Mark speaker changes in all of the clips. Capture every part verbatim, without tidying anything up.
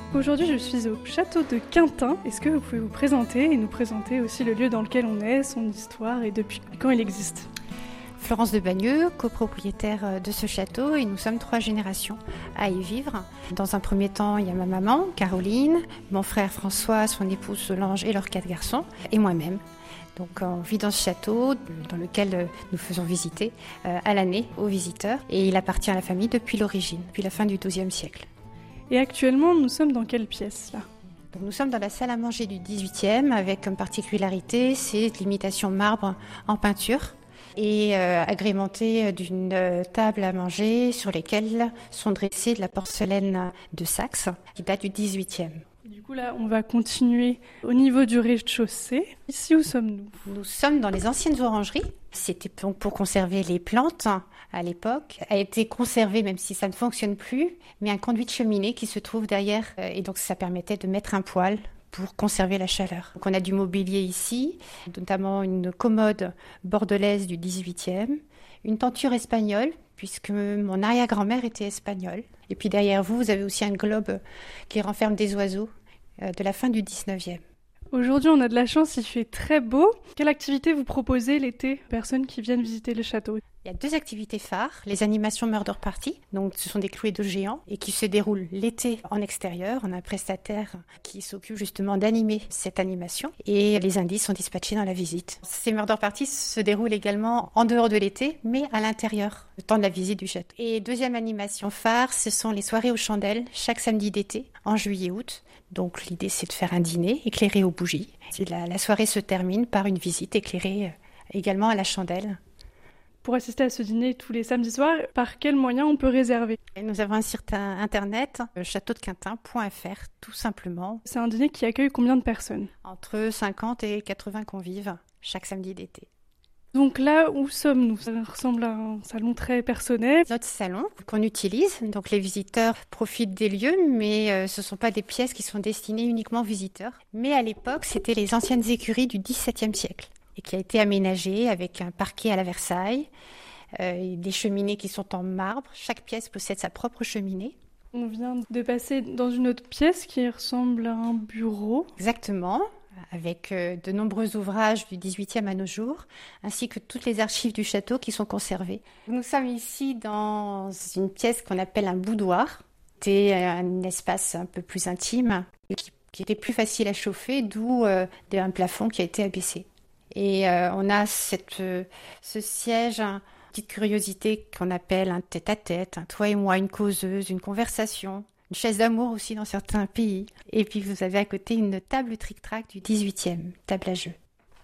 Speaker 1: Aujourd'hui, je suis au château de Quintin. Est-ce que vous pouvez vous présenter et nous présenter aussi le lieu dans lequel on est, son histoire et depuis quand il existe ?
Speaker 2: Florence de Bagneux, copropriétaire de ce château, et nous sommes trois générations à y vivre. Dans un premier temps, il y a ma maman, Caroline, mon frère François, son épouse Solange et leurs quatre garçons, et moi-même. Donc on vit dans ce château dans lequel nous faisons visiter à l'année aux visiteurs, et il appartient à la famille depuis l'origine, depuis la fin du douzième siècle.
Speaker 1: Et actuellement, nous sommes dans quelle pièce là ?
Speaker 2: Donc, nous sommes dans la salle à manger du dix-huitième, avec comme particularité, c'est l'imitation marbre en peinture et euh, agrémentée d'une euh, table à manger sur lesquelles sont dressées de la porcelaine de Saxe qui date du dix-huitième.
Speaker 1: Du coup là, on va continuer au niveau du rez-de-chaussée. Ici, où sommes-nous ?
Speaker 2: Nous sommes dans les anciennes orangeries. C'était donc pour conserver les plantes à l'époque. A été conservé, même si ça ne fonctionne plus, mais un conduit de cheminée qui se trouve derrière. Et donc ça permettait de mettre un poêle pour conserver la chaleur. Donc on a du mobilier ici, notamment une commode bordelaise du dix-huitième, une tenture espagnole, puisque mon arrière-grand-mère était espagnole. Et puis derrière vous, vous avez aussi un globe qui renferme des oiseaux de la fin du dix-neuvième.
Speaker 1: Aujourd'hui, on a de la chance, il fait très beau. Quelle activité vous proposez l'été aux personnes qui viennent visiter le château ?
Speaker 2: Il y a deux activités phares, les animations Murder Party, donc ce sont des Cluedo géants et qui se déroulent l'été en extérieur. On a un prestataire qui s'occupe justement d'animer cette animation et les indices sont dispatchés dans la visite. Ces Murder Party se déroulent également en dehors de l'été, mais à l'intérieur, le temps de la visite du château. Et deuxième animation phare, ce sont les soirées aux chandelles, chaque samedi d'été, en juillet-août. Donc l'idée c'est de faire un dîner éclairé aux bougies. La, la soirée se termine par une visite éclairée également à la chandelle.
Speaker 1: Pour assister à ce dîner tous les samedis soirs, par quels moyens on peut réserver ?
Speaker 2: Et nous avons un site internet, château de quintin point f r, tout simplement.
Speaker 1: C'est un dîner qui accueille combien de personnes ?
Speaker 2: Entre cinquante et quatre-vingts convives chaque samedi d'été.
Speaker 1: Donc là, où sommes-nous ? Ça ressemble à un salon très personnel.
Speaker 2: Notre salon qu'on utilise, donc les visiteurs profitent des lieux, mais euh, ce ne sont pas des pièces qui sont destinées uniquement aux visiteurs. Mais à l'époque, c'était les anciennes écuries du dix-septième siècle et qui a été aménagée avec un parquet à la Versailles, euh, des cheminées qui sont en marbre. Chaque pièce possède sa propre cheminée.
Speaker 1: On vient de passer dans une autre pièce qui ressemble à un bureau.
Speaker 2: Exactement. Avec de nombreux ouvrages du dix-huitième à nos jours, ainsi que toutes les archives du château qui sont conservées. Nous sommes ici dans une pièce qu'on appelle un boudoir. C'était un espace un peu plus intime, qui, qui était plus facile à chauffer, d'où euh, un plafond qui a été abaissé. Et euh, on a cette, euh, ce siège, une petite curiosité qu'on appelle un tête-à-tête, un toi et moi, une causeuse, une conversation. Une chaise d'amour aussi dans certains pays. Et puis vous avez à côté une table tric-trac du dix-huitième, table à jeu.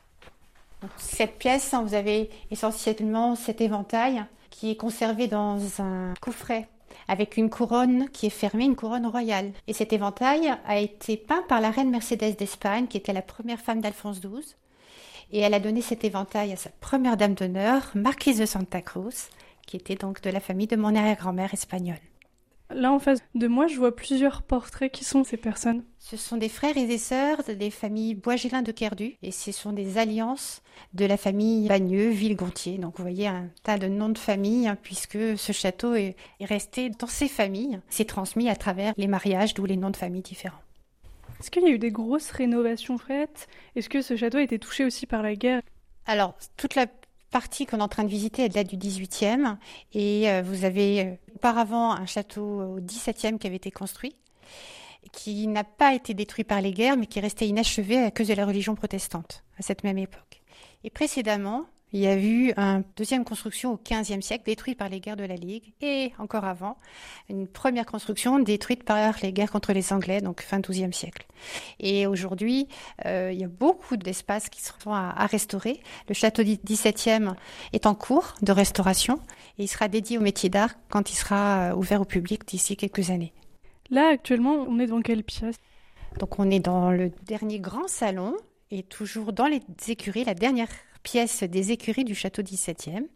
Speaker 2: Donc, cette pièce, vous avez essentiellement cet éventail qui est conservé dans un coffret avec une couronne qui est fermée, une couronne royale. Et cet éventail a été peint par la reine Mercédès d'Espagne, qui était la première femme d'Alphonse douze. Et elle a donné cet éventail à sa première dame d'honneur, Marquise de Santa Cruz, qui était donc de la famille de mon arrière-grand-mère espagnole.
Speaker 1: Là, en face de moi, je vois plusieurs portraits. Qui sont ces personnes ?
Speaker 2: Ce sont des frères et des sœurs des familles Boisgélin de Kerdu. Et ce sont des alliances de la famille Bagneux, Villegontier. Donc vous voyez un tas de noms de famille, hein, puisque ce château est, est resté dans ces familles. C'est transmis à travers les mariages, d'où les noms de familles différents.
Speaker 1: Est-ce qu'il y a eu des grosses rénovations faites ? Est-ce que ce château a été touché aussi par la guerre ?
Speaker 2: Alors, toute la partie qu'on est en train de visiter, elle date du dix-huitième. Et euh, vous avez euh, auparavant un château au dix-septième qui avait été construit, qui n'a pas été détruit par les guerres, mais qui est resté inachevé à cause de la religion protestante, à cette même époque. Et précédemment, il y a eu une deuxième construction au quinzième siècle, détruite par les guerres de la Ligue, et encore avant, une première construction détruite par les guerres contre les Anglais, donc fin douzième siècle. Et aujourd'hui, euh, il y a beaucoup d'espaces qui seront à, à restaurer. Le château du dix-septième est en cours de restauration, et il sera dédié au métier d'art quand il sera ouvert au public d'ici quelques années.
Speaker 1: Là, actuellement, on est dans quelle pièce ?
Speaker 2: Donc on est dans le dernier grand salon, et toujours dans les écuries, la dernière pièce des écuries du château dix-septième,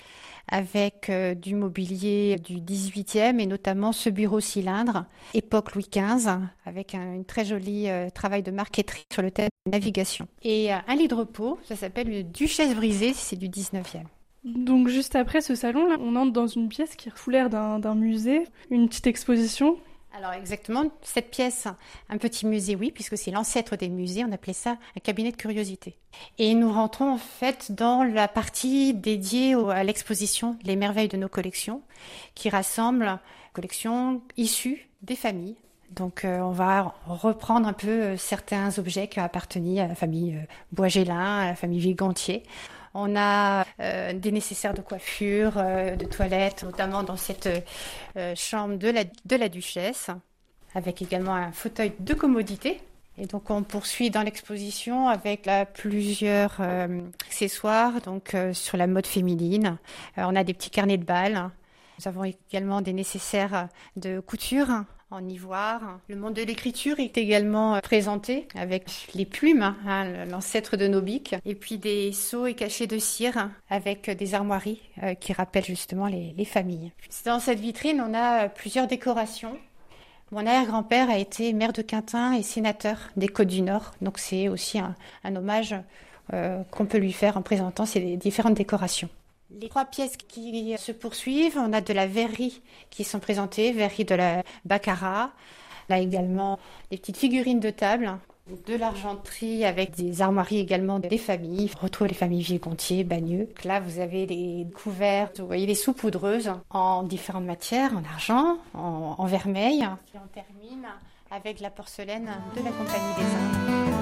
Speaker 2: avec euh, du mobilier du dix-huitième et notamment ce bureau cylindre, époque Louis quinze, avec un une très joli euh, travail de marqueterie sur le thème de navigation. Et euh, un lit de repos, ça s'appelle une duchesse brisée, c'est du dix-neuvième.
Speaker 1: Donc juste après ce salon, là, on entre dans une pièce qui fout l'air d'un, d'un musée, une petite exposition.
Speaker 2: Alors exactement, cette pièce, un petit musée, oui, puisque c'est l'ancêtre des musées, on appelait ça un cabinet de curiosité. Et nous rentrons en fait dans la partie dédiée à l'exposition Les merveilles de nos collections, qui rassemble collections issues des familles. Donc euh, on va reprendre un peu euh, certains objets qui ont appartenu à la famille euh, Boisgélin, à la famille Vigantier. On a euh, des nécessaires de coiffure, euh, de toilette, notamment dans cette euh, chambre de la, de la duchesse, avec également un fauteuil de commodité. Et donc on poursuit dans l'exposition avec là, plusieurs euh, accessoires donc, euh, sur la mode féminine. Euh, on a des petits carnets de balles. Nous avons également des nécessaires de couture en ivoire. Le monde de l'écriture est également présenté avec les plumes, hein, l'ancêtre de nos bics, et puis des seaux et cachets de cire avec des armoiries euh, qui rappellent justement les, les familles. Dans cette vitrine, on a plusieurs décorations. Mon arrière-grand-père a été maire de Quintin et sénateur des Côtes-du-Nord, donc c'est aussi un, un hommage euh, qu'on peut lui faire en présentant ces différentes décorations. Les trois pièces qui se poursuivent, on a de la verrerie qui sont présentées, verrerie de la baccarat. On a également des petites figurines de table, de l'argenterie avec des armoiries également des familles. On retrouve les familles Vigantier, Bagneux. Là, vous avez les couverts, vous voyez les saupoudreuses en différentes matières, en argent, en, en vermeil. Et on termine avec la porcelaine de la Compagnie des Indes.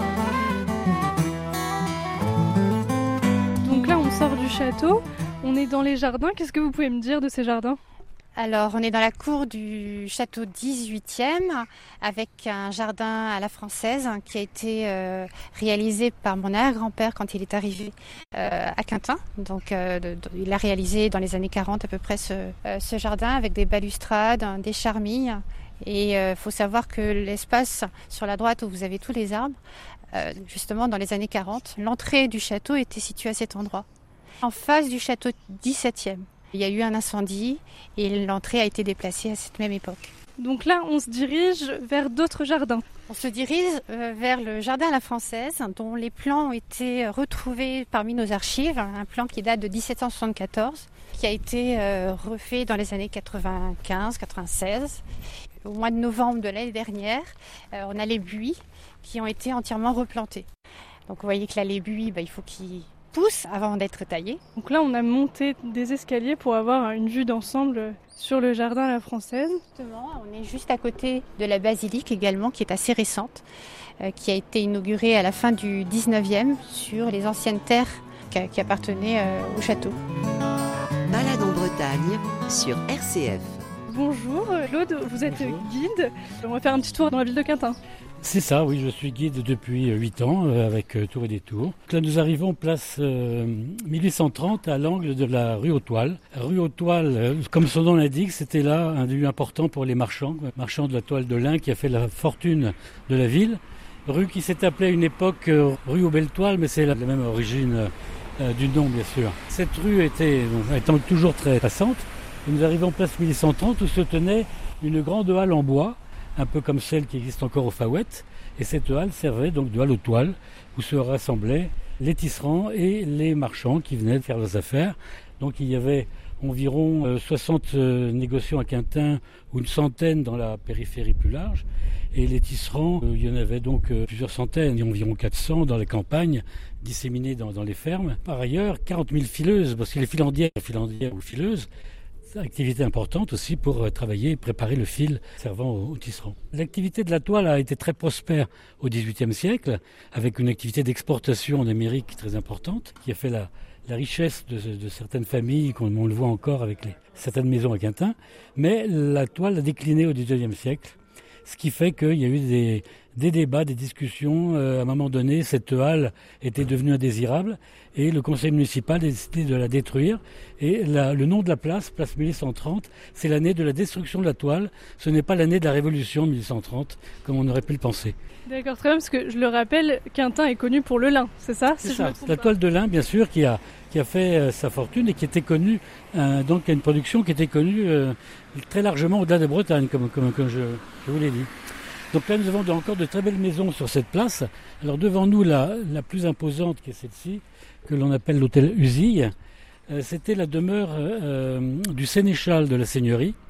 Speaker 1: Donc là, on sort du château. On est dans les jardins. Qu'est-ce que vous pouvez me dire de ces jardins ?
Speaker 2: Alors, on est dans la cour du château dix-huitième avec un jardin à la française qui a été euh, réalisé par mon arrière-grand-père quand il est arrivé euh, à Quintin. Donc, euh, de, de, il a réalisé dans les années quarante à peu près ce, euh, ce jardin avec des balustrades, des charmilles. Et il euh, faut savoir que l'espace sur la droite où vous avez tous les arbres, euh, justement dans les années quarante, l'entrée du château était située à cet endroit. En face du château dix-septième, il y a eu un incendie et l'entrée a été déplacée à cette même époque.
Speaker 1: Donc là, on se dirige vers d'autres jardins.
Speaker 2: On se dirige euh, vers le jardin à la française, dont les plans ont été retrouvés parmi nos archives. Un plan qui date de dix-sept cent soixante-quatorze, qui a été euh, refait dans les années quatre-vingt-quinze quatre-vingt-seize. Au mois de novembre de l'année dernière, euh, on a les buis qui ont été entièrement replantés. Donc vous voyez que là, les buis, bah, il faut qu'ils poussent avant d'être taillés.
Speaker 1: Donc là, on a monté des escaliers pour avoir une vue d'ensemble sur le jardin à la française.
Speaker 2: Justement, on est juste à côté de la basilique également, qui est assez récente, euh, qui a été inaugurée à la fin du dix-neuvième sur les anciennes terres qui, qui appartenaient euh, au château.
Speaker 3: Balade en Bretagne sur R C F.
Speaker 1: Bonjour Claude, vous êtes
Speaker 4: Bonjour.
Speaker 1: guide. On va faire un petit tour dans la ville de Quintin.
Speaker 4: C'est ça, oui, je suis guide depuis huit ans euh, avec euh, Tour et Détour. Là, nous arrivons place euh, mille huit cent trente à l'angle de la rue aux Toiles. Rue aux Toiles, euh, comme son nom l'indique, c'était là un lieu important pour les marchands, marchands de la toile de lin qui a fait la fortune de la ville. Rue qui s'est appelée à une époque euh, rue aux Belles Toiles, mais c'est la, la même origine euh, du nom, bien sûr. Cette rue était donc, étant toujours très passante. Et nous arrivons place mille huit cent trente où se tenait une grande halle en bois, un peu comme celle qui existe encore au Faouette. Et cette halle servait donc de halle aux toiles, où se rassemblaient les tisserands et les marchands qui venaient faire leurs affaires. Donc il y avait environ euh, soixante euh, négociants à Quintin, ou une centaine dans la périphérie plus large. Et les tisserands, euh, il y en avait donc euh, plusieurs centaines, il y en a environ quatre cents dans les campagnes, disséminés dans, dans les fermes. Par ailleurs, quarante mille fileuses, parce que les filandières, filandières ou fileuses, activité importante aussi pour travailler et préparer le fil servant aux, aux tisserands. L'activité de la toile a été très prospère au dix-huitième siècle, avec une activité d'exportation en Amérique très importante, qui a fait la, la richesse de, de certaines familles, comme on le voit encore avec les, certaines maisons à Quintin. Mais la toile a décliné au dix-neuvième siècle, ce qui fait qu'il y a eu des, des débats, des discussions. Euh, à un moment donné, cette halle était devenue indésirable et le conseil municipal a décidé de la détruire. Et la, le nom de la place, place mille huit cent trente, c'est l'année de la destruction de la toile. Ce n'est pas l'année de la révolution mille huit cent trente, comme on aurait pu le penser.
Speaker 1: D'accord, très bien, parce que je le rappelle, Quintin est connu pour le lin, c'est ça
Speaker 4: C'est
Speaker 1: si
Speaker 4: ça,
Speaker 1: je me trompe
Speaker 4: la
Speaker 1: pas.
Speaker 4: toile de lin, bien sûr, qui a, qui a fait euh, sa fortune et qui était connue, euh, donc une production qui était connue euh, très largement au-delà de Bretagne, comme, comme, comme je, je vous l'ai dit. Donc là, nous avons de, encore de très belles maisons sur cette place. Alors devant nous, la, la plus imposante, qui est celle-ci, que l'on appelle l'hôtel Usille, euh, c'était la demeure euh, du sénéchal de la seigneurie.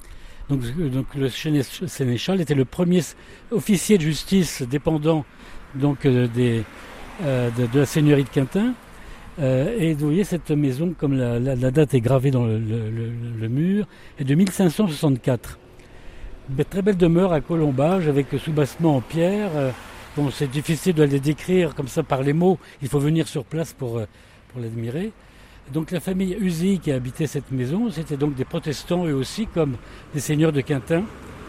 Speaker 4: Donc, donc le sénéchal était le premier officier de justice dépendant donc, des, euh, de, de la seigneurie de Quintin. Euh, et vous voyez cette maison, comme la, la, la date est gravée dans le, le, le, le mur, est de mille cinq cent soixante-quatre. Une très belle demeure à colombage avec soubassement en pierre. Euh, bon, c'est difficile de les décrire comme ça par les mots. Il faut venir sur place pour, pour l'admirer. Donc la famille Uzy qui a habité cette maison, c'était donc des protestants eux aussi, comme des seigneurs de Quintin.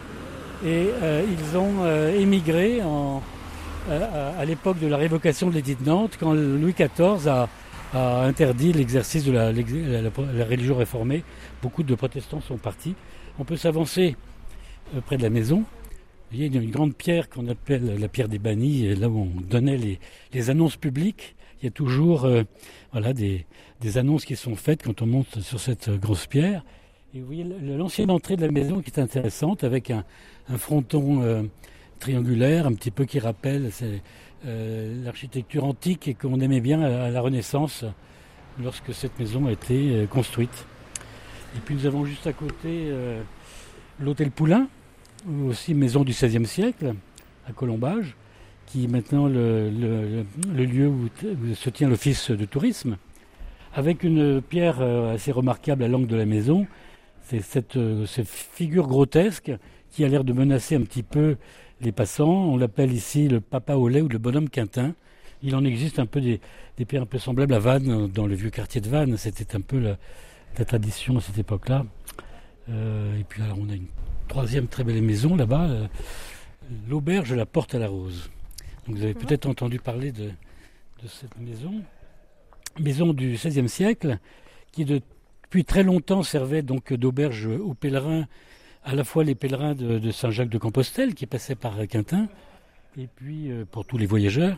Speaker 4: Et euh, ils ont euh, émigré en, euh, à l'époque de la révocation de l'édit de Nantes, quand Louis quatorze a, a interdit l'exercice de la, la, la, la religion réformée. Beaucoup de protestants sont partis. On peut s'avancer euh, près de la maison. Il y a une, une grande pierre qu'on appelle la pierre des bannis, là où on donnait les, les annonces publiques. Il y a toujours euh, voilà, des, des annonces qui sont faites quand on monte sur cette grosse pierre. Et vous voyez l'ancienne entrée de la maison qui est intéressante, avec un, un fronton euh, triangulaire, un petit peu qui rappelle c'est, euh, l'architecture antique et qu'on aimait bien à, à la Renaissance, lorsque cette maison a été euh, construite. Et puis nous avons juste à côté euh, l'hôtel Poulain, aussi maison du seizième siècle, à Colombage, qui est maintenant le, le, le lieu où, où se tient l'office de tourisme, avec une pierre assez remarquable à l'angle de la maison. C'est cette, cette figure grotesque qui a l'air de menacer un petit peu les passants. On l'appelle ici le papa au lait ou le bonhomme Quintin. Il en existe un peu des, des pierres un peu semblables à Vannes, dans le vieux quartier de Vannes. C'était un peu la, la tradition à cette époque-là. Euh, et puis alors on a une troisième très belle maison là-bas, euh, l'auberge de la Porte à la Rose. Donc vous avez peut-être entendu parler de, de cette maison, maison du seizième siècle, qui de, depuis très longtemps servait donc d'auberge aux pèlerins, à la fois les pèlerins de, de Saint-Jacques-de-Compostelle qui passaient par Quintin, et puis euh, pour tous les voyageurs.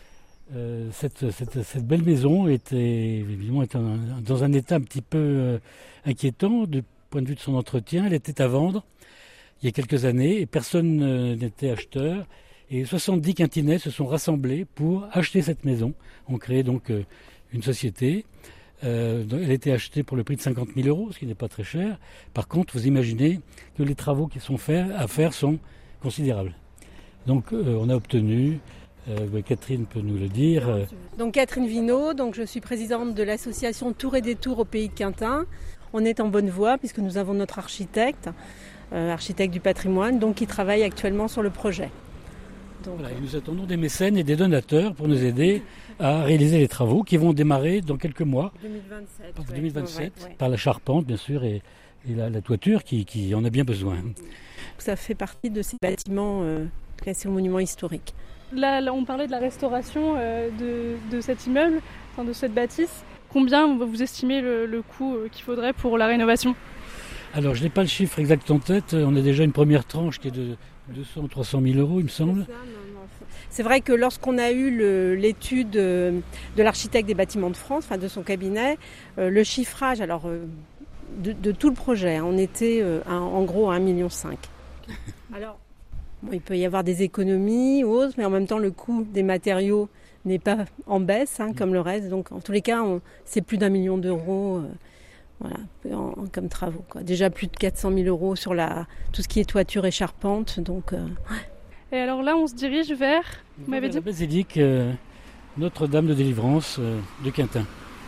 Speaker 4: Euh, cette, cette, cette belle maison était évidemment était un, dans un état un petit peu euh, inquiétant du point de vue de son entretien. Elle était à vendre il y a quelques années et personne euh, n'était acheteur. Et soixante-dix quintinais se sont rassemblés pour acheter cette maison. On crée donc euh, une société. Euh, elle a été achetée pour le prix de cinquante mille euros, ce qui n'est pas très cher. Par contre, vous imaginez que les travaux qui sont faits, à faire sont considérables. Donc euh, on a obtenu, euh, Catherine peut nous le dire. Euh...
Speaker 5: Donc Catherine Vinaud, donc je suis présidente de l'association Tour et Détour au Pays de Quintin. On est en bonne voie puisque nous avons notre architecte, euh, architecte du patrimoine, donc qui travaille actuellement sur le projet. Donc,
Speaker 4: voilà, et nous attendons des mécènes et des donateurs pour nous aider à réaliser les travaux qui vont démarrer dans quelques mois.
Speaker 5: deux mille vingt-sept.
Speaker 4: Par,
Speaker 5: ouais,
Speaker 4: deux mille vingt-sept,
Speaker 5: ouais, ouais.
Speaker 4: Par la charpente, bien sûr, et, et la, la toiture qui, qui en a bien besoin.
Speaker 5: Ça fait partie de ces bâtiments euh, classés au monument historique.
Speaker 1: Là, là, on parlait de la restauration euh, de, de cet immeuble, enfin, de cette bâtisse. Combien vous estimez le, le coût euh, qu'il faudrait pour la rénovation ?
Speaker 4: Alors, je n'ai pas le chiffre exact en tête. On a déjà une première tranche qui est de deux cents à trois cent mille euros, il me semble.
Speaker 5: C'est ça, non, non. C'est vrai que lorsqu'on a eu le, l'étude de l'architecte des bâtiments de France, enfin de son cabinet, euh, le chiffrage alors, euh, de, de tout le projet, hein, on était euh, à, en gros à un virgule cinq million. Alors, bon, il peut y avoir des économies ou autres, mais en même temps, le coût des matériaux n'est pas en baisse, hein, comme le reste. Donc, en tous les cas, on, c'est plus d'un million d'euros. Euh, Voilà, en, en, comme travaux, quoi. Déjà plus de quatre cent mille euros sur la, tout ce qui est toiture et charpente. Donc, euh, ouais.
Speaker 1: Et alors là, on se dirige vers, vous m'avez dit
Speaker 4: la basilique euh, Notre-Dame de Délivrance euh, de Quintin.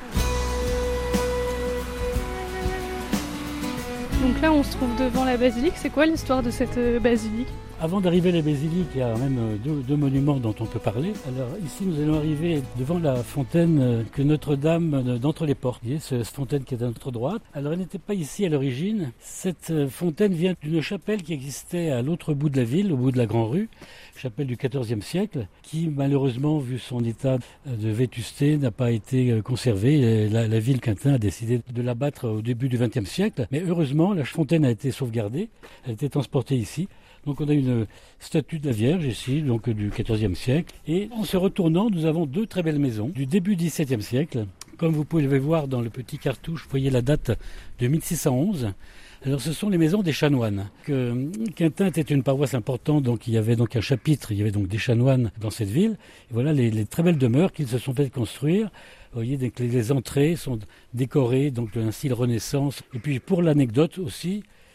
Speaker 1: Donc là, on se trouve devant la basilique. C'est quoi l'histoire de cette euh, basilique ?
Speaker 4: Avant d'arriver à la basilique, il y a même deux, deux monuments dont on peut parler. Alors ici, nous allons arriver devant la fontaine que Notre-Dame d'entre les portes. Vous voyez, cette fontaine qui est à notre droite. Alors elle n'était pas ici à l'origine. Cette fontaine vient d'une chapelle qui existait à l'autre bout de la ville, au bout de la Grande Rue, chapelle du quatorzième siècle, qui malheureusement, vu son état de vétusté, n'a pas été conservée. La, la ville Quintin a décidé de l'abattre au début du vingtième siècle. Mais heureusement, la fontaine a été sauvegardée. Elle a été transportée ici. Donc on a une statue de la Vierge ici, donc du quatorzième siècle. Et en se retournant, nous avons deux très belles maisons du début du dix-septième siècle. Comme vous pouvez le voir dans le petit cartouche, vous voyez la date de mille six cent onze. Alors ce sont les maisons des chanoines. Que Quintin était une paroisse importante, donc il y avait donc un chapitre, il y avait donc des chanoines dans cette ville. Et voilà les, les très belles demeures qu'ils se sont fait construire. Vous voyez, donc les, les entrées sont décorées donc d'un style Renaissance. Et puis pour l'anecdote aussi,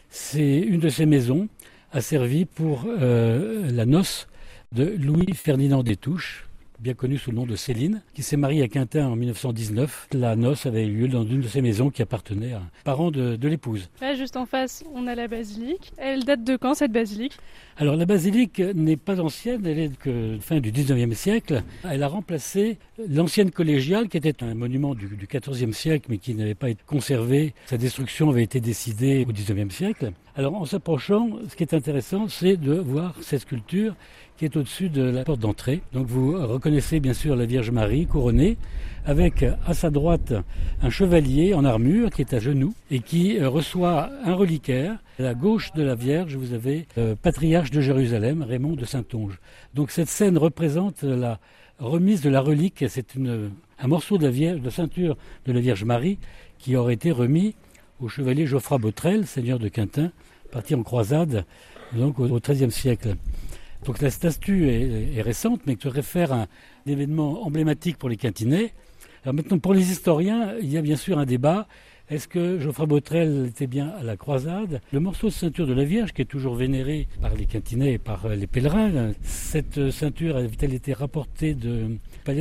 Speaker 4: C'est une de ces maisons a servi pour euh, la noce de Louis-Ferdinand Destouches, bien connu sous le nom de Céline, qui s'est mariée à Quintin en dix-neuf cent dix-neuf. La noce avait eu lieu dans une de ces maisons qui appartenait à un parent de, de l'épouse.
Speaker 1: Là, juste en face, on a la basilique. Elle date de quand, cette basilique ?
Speaker 4: Alors la basilique n'est pas ancienne, elle est de fin du dix-neuvième siècle. Elle a remplacé l'ancienne collégiale qui était un monument du, du quatorzième siècle mais qui n'avait pas été conservé. Sa destruction avait été décidée au dix-neuvième siècle. Alors en s'approchant, ce qui est intéressant, c'est de voir cette sculpture qui est au-dessus de la porte d'entrée. Donc vous reconnaissez bien sûr la Vierge Marie couronnée, avec à sa droite un chevalier en armure qui est à genoux et qui reçoit un reliquaire. À la gauche de la Vierge, vous avez le patriarche de Jérusalem, Raymond de Saintonge. Donc cette scène représente la remise de la relique. C'est une, un morceau de la Vierge, de ceinture de la Vierge Marie qui aurait été remis au chevalier Geoffroy Botrel, seigneur de Quintin, parti en croisade donc au treizième siècle. Donc la statue est, est récente, mais se réfère à un événement emblématique pour les Quintinais. Alors maintenant, pour les historiens, il y a bien sûr un débat. Est-ce que Geoffroy Botrel était bien à la croisade ? Le morceau de ceinture de la Vierge, qui est toujours vénéré par les Quintinais et par les pèlerins, cette ceinture avait-elle été rapportée de Palestine ?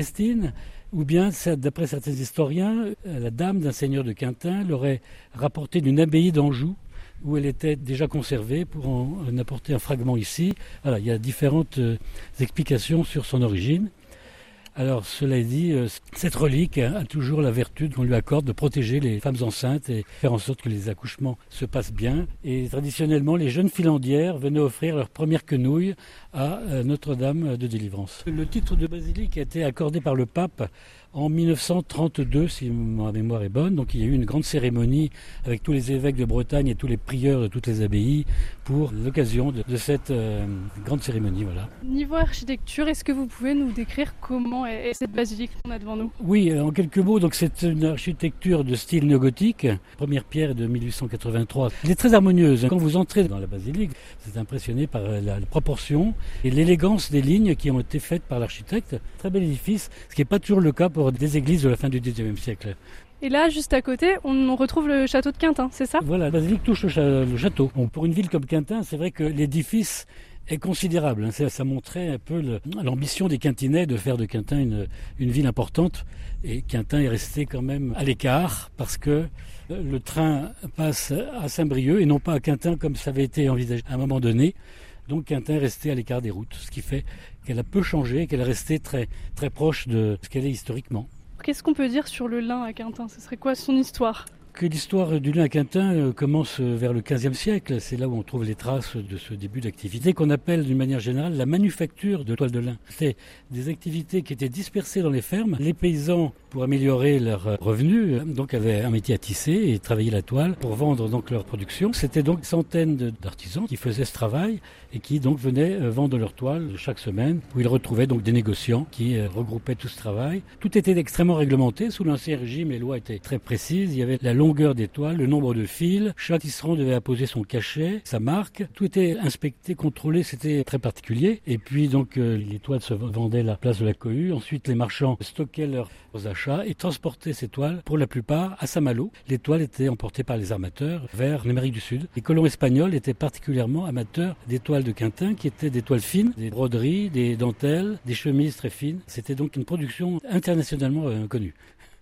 Speaker 4: Ou bien, d'après certains historiens, la dame d'un seigneur de Quintin l'aurait rapportée d'une abbaye d'Anjou, où elle était déjà conservée, pour en, en apporter un fragment ici. Voilà, il y a différentes euh, explications sur son origine. Alors, cela dit, euh, cette relique a, a toujours la vertu qu'on lui accorde de protéger les femmes enceintes et faire en sorte que les accouchements se passent bien. Et traditionnellement, les jeunes filandières venaient offrir leur première quenouille à euh, Notre-Dame de Délivrance. Le titre de basilique a été accordé par le pape en dix-neuf cent trente-deux, si ma mémoire est bonne. Donc il y a eu une grande cérémonie avec tous les évêques de Bretagne et tous les prieurs de toutes les abbayes pour l'occasion de, de cette euh, grande cérémonie. Voilà.
Speaker 1: Niveau architecture, est-ce que vous pouvez nous décrire comment est cette basilique qu'on a devant nous ?
Speaker 4: Oui, en quelques mots, donc c'est une architecture de style néogothique. Première pierre de mille huit cent quatre-vingt-trois. Elle est très harmonieuse. Quand vous entrez dans la basilique, vous êtes impressionné par la, la proportion et l'élégance des lignes qui ont été faites par l'architecte. Très bel édifice, ce qui n'est pas toujours le cas pour des églises de la fin du dix-neuvième siècle.
Speaker 1: Et là, juste à côté, on retrouve le château de Quintin, c'est ça ?
Speaker 4: Voilà, la basilique touche le, ch- le château. Bon, pour une ville comme Quintin, c'est vrai que l'édifice est considérable. Ça, ça montrait un peu le, l'ambition des Quintinais de faire de Quintin une, une ville importante. Et Quintin est resté quand même à l'écart parce que le train passe à Saint-Brieuc et non pas à Quintin comme ça avait été envisagé à un moment donné. Donc Quintin est resté à l'écart des routes, ce qui fait qu'elle a peu changé, qu'elle est restée très, très proche de ce qu'elle est historiquement.
Speaker 1: Qu'est-ce qu'on peut dire sur le lin à Quintin ? Ce serait quoi son histoire ?
Speaker 4: Que l'histoire du lin à Quintin commence vers le quinzième siècle. C'est là où on trouve les traces de ce début d'activité qu'on appelle d'une manière générale la manufacture de toile de lin. C'est des activités qui étaient dispersées dans les fermes. Les paysans, pour améliorer leurs revenus, donc avaient un métier à tisser et travaillaient la toile pour vendre donc leur production. C'était donc centaines d'artisans qui faisaient ce travail et qui donc venaient vendre leur toile chaque semaine, où ils retrouvaient donc des négociants qui regroupaient tout ce travail. Tout était extrêmement réglementé. Sous l'Ancien Régime, les lois étaient très précises. Il y avait la longueur des toiles, le nombre de fils. Chaque tisserand devait apposer son cachet, sa marque. Tout était inspecté, contrôlé, c'était très particulier. Et puis donc euh, les toiles se vendaient à la place de la cohue. Ensuite, les marchands stockaient leurs achats et transportaient ces toiles, pour la plupart, à Saint-Malo. Les toiles étaient emportées par les armateurs vers l'Amérique du Sud. Les colons espagnols étaient particulièrement amateurs des toiles de Quintin, qui étaient des toiles fines, des broderies, des dentelles, des chemises très fines. C'était donc une production internationalement euh, connue.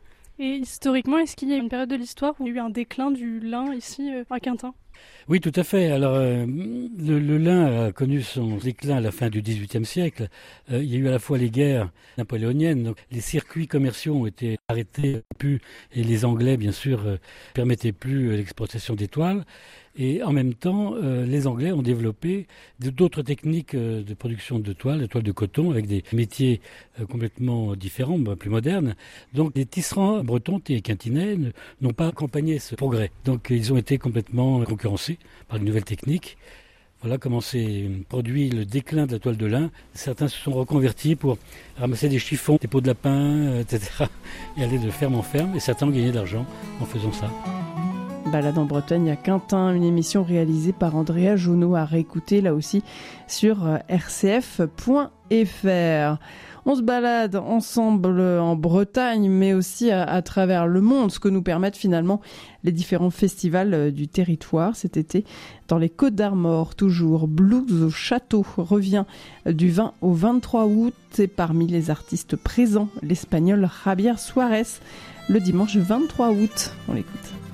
Speaker 1: Et historiquement, est-ce qu'il y a une période de l'histoire où il y a eu un déclin du lin ici à Quintin ?
Speaker 4: Oui, tout à fait. Alors, euh, le, le lin a connu son déclin à la fin du dix-huitième siècle. Euh, il y a eu à la fois les guerres napoléoniennes, donc les circuits commerciaux ont été arrêtés, et les Anglais, bien sûr, euh, permettaient plus l'exportation des toiles. Et en même temps, euh, les Anglais ont développé d'autres techniques euh, de production de toiles, de toiles de coton, avec des métiers euh, complètement différents, bah, plus modernes. Donc les tisserands bretons et quintinais ne, n'ont pas accompagné ce progrès. Donc ils ont été complètement concurrencés par de nouvelles techniques. Voilà comment s'est produit le déclin de la toile de lin. Certains se sont reconvertis pour ramasser des chiffons, des peaux de lapin, et cetera, et aller de ferme en ferme. Et certains ont gagné de l'argent en faisant ça.
Speaker 6: Balade en Bretagne à Quintin, une émission réalisée par Andrea Jonot, à réécouter là aussi sur r c f point f r. On se balade ensemble en Bretagne, mais aussi à, à travers le monde, ce que nous permettent finalement les différents festivals du territoire. Cet été, dans les Côtes d'Armor, toujours, Blues au Château revient du vingt au vingt-trois août. Et parmi les artistes présents, l'Espagnol Javier Suárez, le dimanche vingt-trois août. On l'écoute.